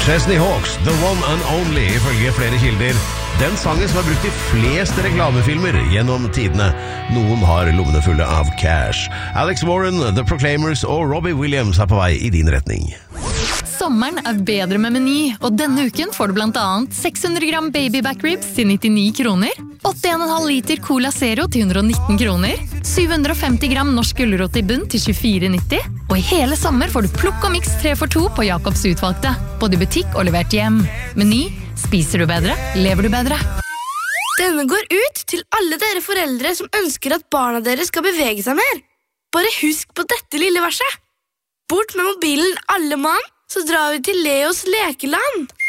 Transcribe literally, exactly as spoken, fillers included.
Chesney Hawks, The One and Only, ifølge flere kilder. Den sangen som har brukt i flest reklamefilmer gjennom tidene. Noen har lommene fulle av cash. Alex Warren, The Proclaimers og Robbie Williams er på vei i din retning. Sommeren er bedre med Meny, og denne uken får du blant annet seks hundre gram baby back ribs til nittini kroner, åtte komma fem liter Cola Zero til hundre og nitten kroner, syv hundre og femti gram norsk gulrot i bunn til tjuefire nitti, og i hele sommer får du plukk og mix tre for to på Jacobs utvalgte, både i butikk og levert hjem. Meny, spiser du bedre, lever du bedre. Denne går ut til alle dere foreldre som ønsker at barna deres skal bevege seg mer. Bare husk på dette lille verset. Bort med mobilen alle mann, så drar vi til Leos lekeland.